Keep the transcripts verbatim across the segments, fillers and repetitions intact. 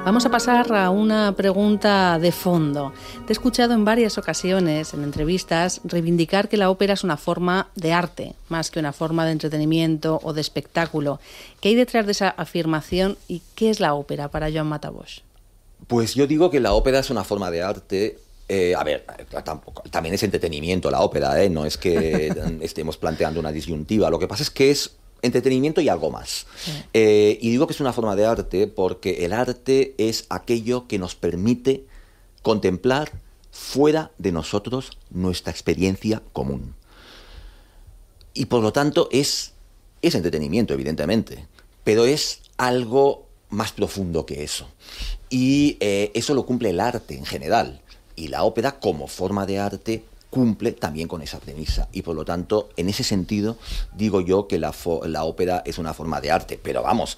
Vamos a pasar a una pregunta de fondo. Te he escuchado en varias ocasiones, en entrevistas, reivindicar que la ópera es una forma de arte, más que una forma de entretenimiento o de espectáculo. ¿Qué hay detrás de esa afirmación y qué es la ópera para Joan Matabós? Pues yo digo que la ópera es una forma de arte. Eh, a ver, tampoco, también es entretenimiento la ópera, ¿eh? No es que estemos planteando una disyuntiva. Lo que pasa es que es entretenimiento y algo más. Sí. Eh, y digo que es una forma de arte porque el arte es aquello que nos permite contemplar fuera de nosotros nuestra experiencia común. Y por lo tanto es, es entretenimiento, evidentemente, pero es algo más profundo que eso. Y eh, eso lo cumple el arte en general. Y la ópera, como forma de arte, cumple también con esa premisa. Y por lo tanto, en ese sentido, digo yo que la, la ópera es una forma de arte. Pero vamos,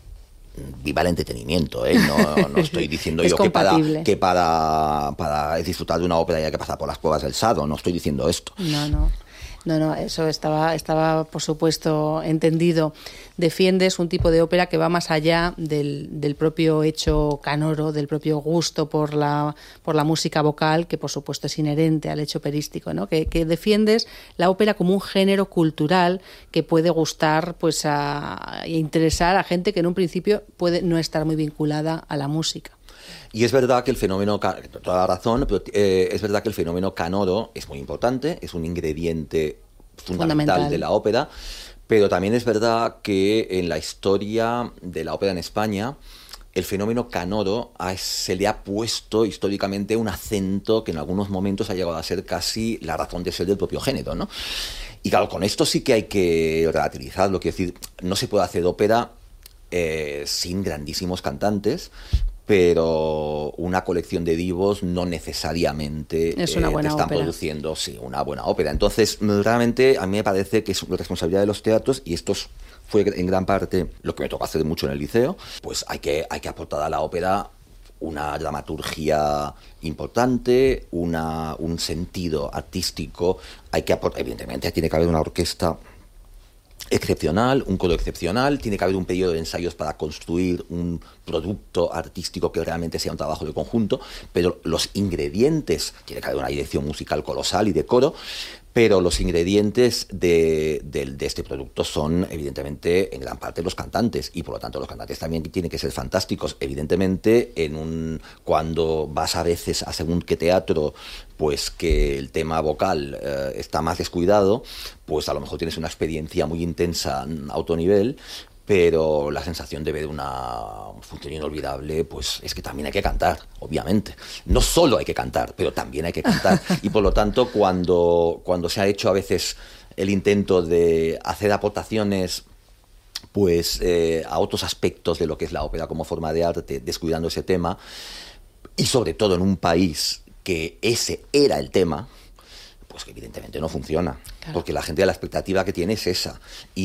viva el entretenimiento, ¿eh? No, no estoy diciendo yo que, para, que para, para disfrutar de una ópera hay que pasar por las cuevas del Sado. No estoy diciendo esto. No, no. No, no, eso estaba, estaba por supuesto entendido. Defiendes un tipo de ópera que va más allá del, del propio hecho canoro, del propio gusto por la, por la música vocal, que por supuesto es inherente al hecho operístico, ¿no? Que, que defiendes la ópera como un género cultural que puede gustar, pues, a, e interesar a gente que en un principio puede no estar muy vinculada a la música. Y es verdad que el fenómeno, toda la razón, pero eh, es verdad que el fenómeno canoro es muy importante, es un ingrediente fundamental, fundamental de la ópera, pero también es verdad que en la historia de la ópera en España, el fenómeno canoro a, se le ha puesto históricamente un acento que en algunos momentos ha llegado a ser casi la razón de ser del propio género, ¿no? Y claro, con esto sí que hay que relativizarlo, quiero decir, no se puede hacer ópera eh, sin grandísimos cantantes, pero una colección de divos no necesariamente es una buena eh, te están ópera. produciendo sí, una buena ópera. Entonces, realmente a mí me parece que es una responsabilidad de los teatros, y esto fue en gran parte lo que me tocó hacer mucho en el liceo, pues hay que, hay que aportar a la ópera una dramaturgia importante, una, un sentido artístico, hay que aportar, evidentemente tiene que haber una orquesta excepcional, un coro excepcional, tiene que haber un periodo de ensayos para construir un producto artístico que realmente sea un trabajo de conjunto, pero los ingredientes, tiene que haber una dirección musical colosal y de coro, pero los ingredientes de, de, de este producto son evidentemente en gran parte los cantantes, y por lo tanto los cantantes también tienen que ser fantásticos. Evidentemente, en un cuando vas a veces a según qué teatro, pues que el tema vocal eh, está más descuidado, pues a lo mejor tienes una experiencia muy intensa a alto nivel, pero la sensación de ver una función inolvidable, pues es que también hay que cantar, obviamente. No solo hay que cantar, pero también hay que cantar. Y por lo tanto, cuando, cuando se ha hecho a veces el intento de hacer aportaciones pues eh, a otros aspectos de lo que es la ópera como forma de arte, descuidando ese tema, y sobre todo en un país que ese era el tema, pues que evidentemente no funciona. Claro. Porque la gente, la expectativa que tiene es esa.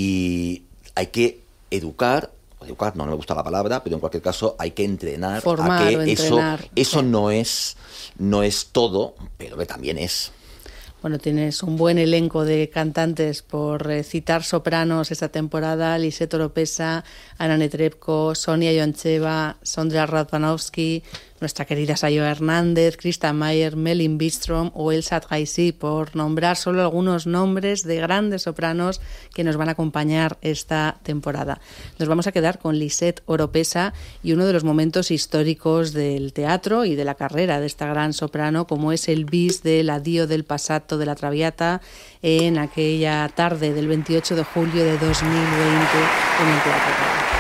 Y hay que educar, educar no, no me gusta la palabra, pero en cualquier caso hay que entrenar. Formar, a que o eso, entrenar. eso no es, no es todo, pero que también es. Bueno, tienes un buen elenco de cantantes, por eh, citar sopranos esta temporada: Lisette Oropesa, Ana Netrebko, Sonia Ioncheva, Sondra Radvanovsky, nuestra querida Sayo Hernández, Krista Mayer, Melin Bistrom o Elsa Traisi, por nombrar solo algunos nombres de grandes sopranos que nos van a acompañar esta temporada. Nos vamos a quedar con Lisette Oropesa y uno de los momentos históricos del teatro y de la carrera de esta gran soprano, como es el bis del Addio del Passato de la Traviata en aquella tarde del veintiocho de julio de dos mil veinte en el Teatro Real.